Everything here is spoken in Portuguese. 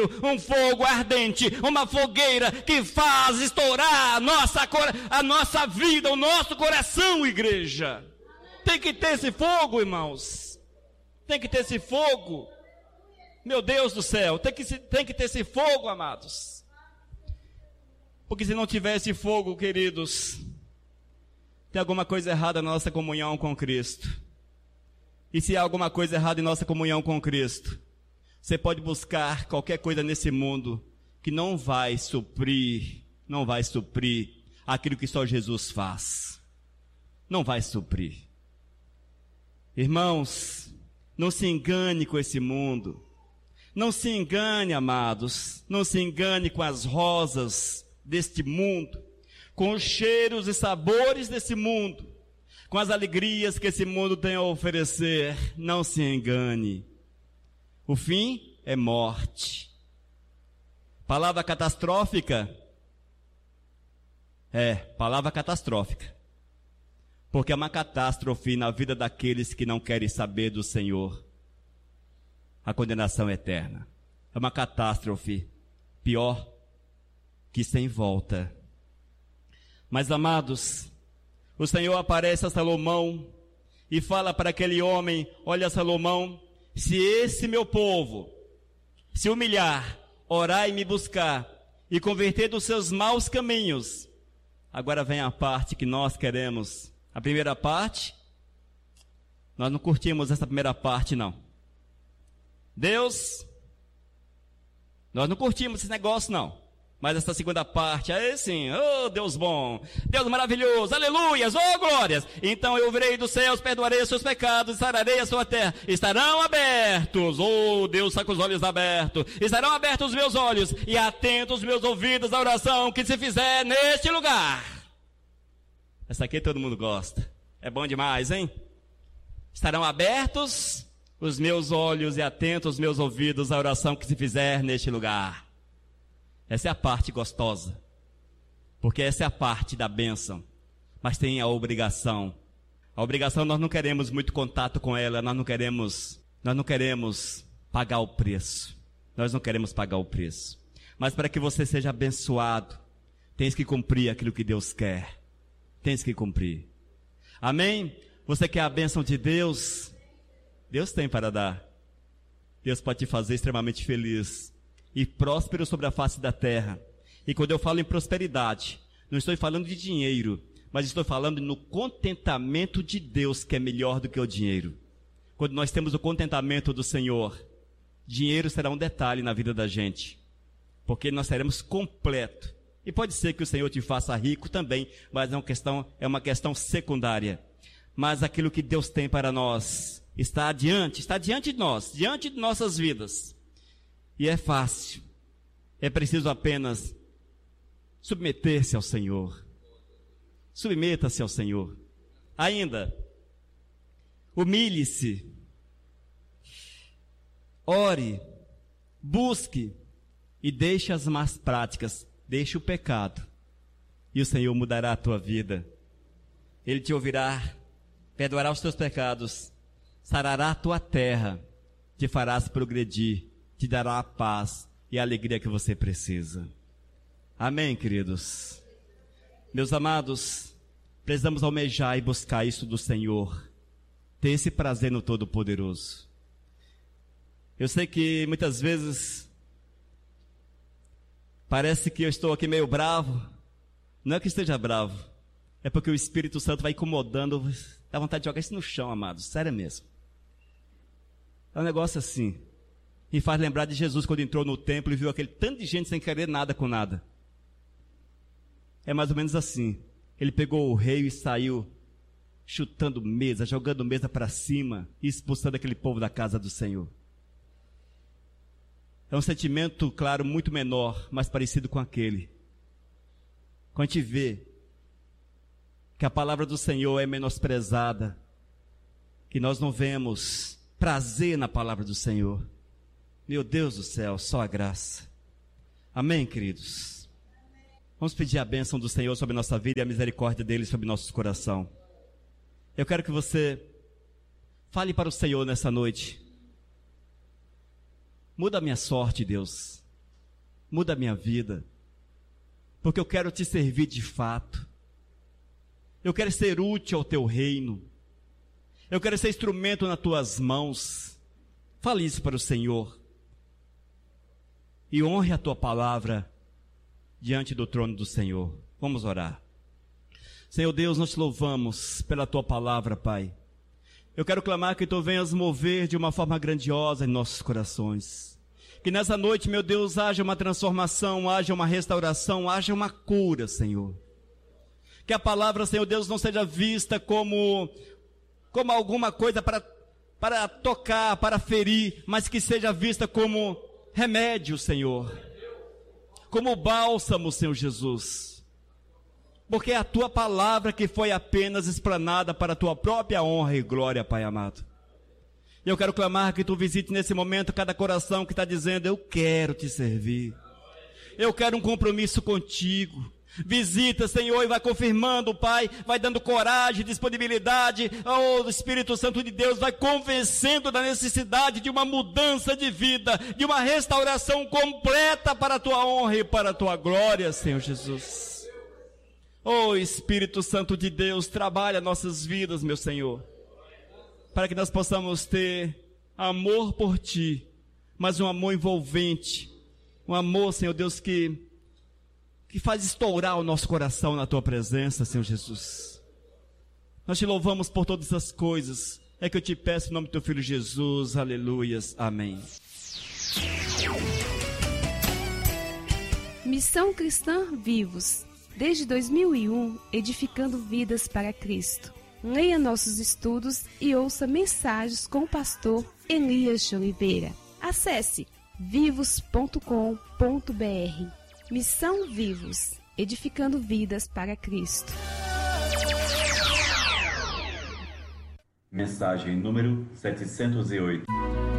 um fogo ardente, uma fogueira que faz estourar a nossa vida, o nosso coração, igreja. Tem que ter esse fogo, irmãos. Tem que ter esse fogo. Meu Deus do céu, tem que ter esse fogo, amados. Porque se não tiver esse fogo, queridos, tem alguma coisa errada na nossa comunhão com Cristo. E se há alguma coisa errada em nossa comunhão com Cristo, você pode buscar qualquer coisa nesse mundo que não vai suprir aquilo que só Jesus faz. Não vai suprir. Irmãos, não se engane com esse mundo. Não se engane, amados. Não se engane com as rosas deste mundo, com os cheiros e sabores desse mundo, com as alegrias que esse mundo tem a oferecer. Não se engane. O fim é morte. Palavra catastrófica? Palavra catastrófica. Porque é uma catástrofe na vida daqueles que não querem saber do Senhor. A condenação eterna. É uma catástrofe pior que sem volta. Mas, amados, o Senhor aparece a Salomão e fala para aquele homem: olha, Salomão, se esse meu povo se humilhar, orar e me buscar, e converter dos seus maus caminhos. Agora vem a parte que nós queremos. A primeira parte, nós não curtimos essa primeira parte, não. Deus, nós não curtimos esse negócio, não. Mas essa segunda parte, aí sim, oh Deus bom, Deus maravilhoso, aleluias, oh glórias. Então eu virei dos céus, perdoarei os seus pecados, sararei a sua terra. Estarão abertos, oh Deus está com os olhos abertos. Estarão abertos os meus olhos e atentos os meus ouvidos à oração que se fizer neste lugar. Essa aqui todo mundo gosta. É bom demais, hein? Estarão abertos os meus olhos e atentos os meus ouvidos à oração que se fizer neste lugar. Essa é a parte gostosa, porque essa é a parte da bênção, mas tem a obrigação. A obrigação nós não queremos muito contato com ela, nós não queremos pagar o preço. Nós não queremos pagar o preço. Mas para que você seja abençoado, tens que cumprir aquilo que Deus quer. Tens que cumprir. Amém? Você quer a bênção de Deus? Deus tem para dar. Deus pode te fazer extremamente feliz e próspero sobre a face da terra. E quando eu falo em prosperidade, não estou falando de dinheiro, mas estou falando no contentamento de Deus, que é melhor do que o dinheiro. Quando nós temos o contentamento do Senhor, dinheiro será um detalhe na vida da gente, porque nós seremos completos. E pode ser que o Senhor te faça rico também, mas é uma questão secundária. Mas aquilo que Deus tem para nós está diante de nós, diante de nossas vidas. E é fácil. É preciso apenas submeter-se ao Senhor. Submeta-se ao Senhor. Ainda, humilhe-se. Ore. Busque. E deixe as más práticas. Deixe o pecado. E o Senhor mudará a tua vida. Ele te ouvirá. Perdoará os teus pecados. Sarará a tua terra. Te farás progredir. Te dará a paz e a alegria que você precisa. Amém, queridos? Meus amados, precisamos almejar e buscar isso do Senhor. Ter esse prazer no Todo-Poderoso. Eu sei que muitas vezes parece que eu estou aqui meio bravo. Não é que esteja bravo. É porque o Espírito Santo vai incomodando. Dá vontade de jogar isso no chão, amados. Sério mesmo. É um negócio assim. E faz lembrar de Jesus quando entrou no templo e viu aquele tanto de gente sem querer nada com nada. É mais ou menos assim. Ele pegou o rei e saiu chutando mesa, jogando mesa para cima e expulsando aquele povo da casa do Senhor. É um sentimento, claro, muito menor, mas parecido com aquele. Quando a gente vê que a palavra do Senhor é menosprezada, que nós não vemos prazer na palavra do Senhor. Meu Deus do céu, só a graça. Amém, queridos? Vamos pedir a bênção do Senhor sobre a nossa vida e a misericórdia dele sobre nossos corações. Eu quero que você fale para o Senhor nessa noite. Muda a minha sorte, Deus. muda a minha vida, porque eu quero te servir de fato. Eu quero ser útil ao teu reino. Eu quero ser instrumento nas tuas mãos. Fale isso para o Senhor. E honre a tua palavra diante do trono do Senhor. Vamos orar. Senhor Deus, nós te louvamos pela tua palavra, Pai. Eu quero clamar que tu venhas mover de uma forma grandiosa em nossos corações. Que nessa noite, meu Deus, haja uma transformação, haja uma restauração, haja uma cura, Senhor. Que a palavra, Senhor Deus, não seja vista como alguma coisa para tocar, para ferir, mas que seja vista como remédio, Senhor. Como bálsamo, Senhor Jesus. Porque é a tua palavra que foi apenas explanada para a tua própria honra e glória, Pai amado. E eu quero clamar que tu visite nesse momento cada coração que está dizendo: eu quero te servir. Eu quero um compromisso contigo. Visita, Senhor, e vai confirmando, Pai, vai dando coragem, disponibilidade. Oh, o Espírito Santo de Deus vai convencendo da necessidade de uma mudança de vida, de uma restauração completa para a tua honra e para a tua glória, Senhor Jesus. Oh, Espírito Santo de Deus, trabalha nossas vidas, meu Senhor, para que nós possamos ter amor por Ti, mas um amor envolvente, um amor, Senhor Deus, que faz estourar o nosso coração na Tua presença, Senhor Jesus. Nós te louvamos por todas as coisas. É que eu te peço em nome do Teu Filho Jesus. Aleluias. Amém. Missão Cristã Vivos. Desde 2001, edificando vidas para Cristo. Leia nossos estudos e ouça mensagens com o pastor Elias de Oliveira. Acesse vivos.com.br. Missão Vivos, edificando vidas para Cristo. Mensagem número 708.